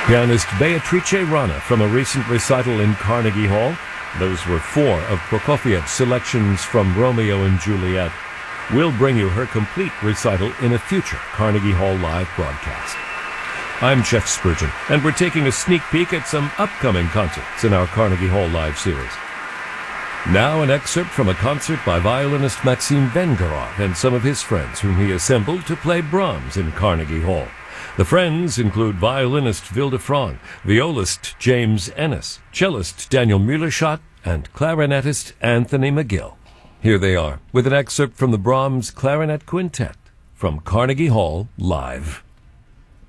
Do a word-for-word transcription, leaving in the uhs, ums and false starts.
Pianist Beatrice Rana from a recent recital in Carnegie Hall. Those were four of Prokofiev's selections from Romeo and Juliet. We'll bring you her complete recital in a future Carnegie Hall Live broadcast. I'm Jeff Spurgeon, and we're taking a sneak peek at some upcoming concerts in our Carnegie Hall Live series. Now an excerpt from a concert by violinist Maxim Vengerov and some of his friends whom he assembled to play Brahms in Carnegie Hall. The friends include violinist Vilde Frang, violist James Ennis, cellist Daniel Mühlerschott, and clarinetist Anthony McGill. Here they are, with an excerpt from the Brahms Clarinet Quintet from Carnegie Hall Live.